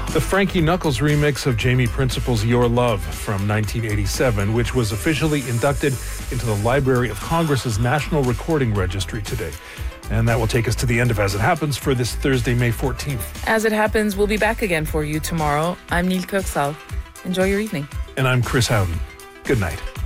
The Frankie Knuckles remix of Jamie Principle's Your Love from 1987, which was officially inducted into the Library of Congress's National Recording Registry today. And that will take us to the end of As It Happens for this Thursday, May 14th. As It Happens, we'll be back again for you tomorrow. I'm Neil Kirksall. Enjoy your evening. And I'm Chris Howden. Good night.